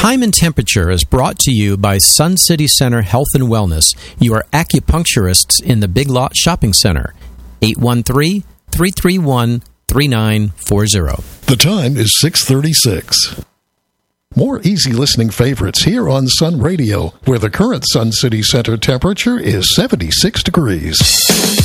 Time and Temperature is brought to you by Sun City Center Health and Wellness, your acupuncturists in the Big Lot Shopping Center. 813-331-3940. The time is 6:36. More easy listening favorites here on Sun Radio, where the current Sun City Center temperature is 76 degrees.